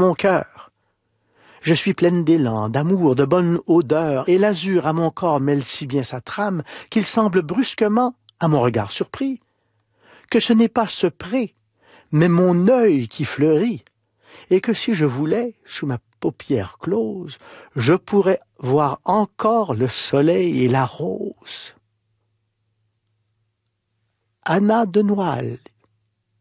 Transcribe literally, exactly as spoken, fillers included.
mon cœur. Je suis pleine d'élan, d'amour, de bonne odeur, et l'azur à mon corps mêle si bien sa trame qu'il semble brusquement, à mon regard surpris, que ce n'est pas ce pré, mais mon œil qui fleurit, et que si je voulais, sous ma paupière close, je pourrais voir encore le soleil et la rose. Anna de Noailles,